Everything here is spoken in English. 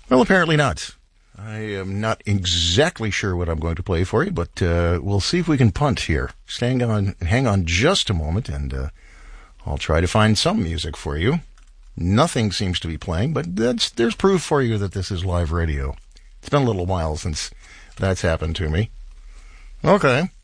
Well, apparently not. I am not exactly sure what I'm going to play for you, but we'll see if we can punt here. Hang on just a moment, and I'll try to find some music for you. Nothing seems to be playing, but there's proof for you that this is live radio. It's been a little while since that's happened to me. Okay.